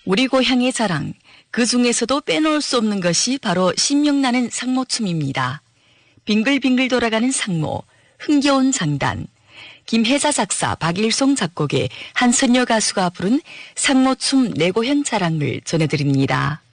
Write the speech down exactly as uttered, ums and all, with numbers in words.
우리 고향의 자랑, 그 중에서도 빼놓을 수 없는 것이 바로 신명나는 상모춤입니다. 빙글빙글 돌아가는 상모, 흥겨운 장단, 김혜자 작사, 박일송 작곡의 한선녀 가수가 부른 상모춤 내 고향 자랑을 전해드립니다.